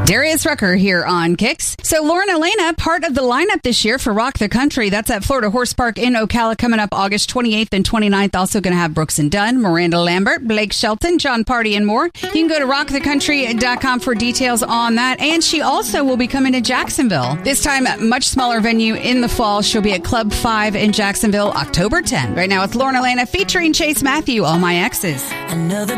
Darius Rucker here on Kicks. So Lauren Elena, part of the lineup this year for Rock the Country. That's at Florida Horse Park in Ocala coming up August 28th and 29th. Also going to have Brooks and Dunn, Miranda Lambert, Blake Shelton, John Party, and more. You can go to rockthecountry.com for details on that. And she also will be coming to Jacksonville. This time, a much smaller venue in the fall. She'll be at Club 5 in Jacksonville, October 10th. Right now, it's Lauren Elena featuring Chase Matthew, All My Exes. Another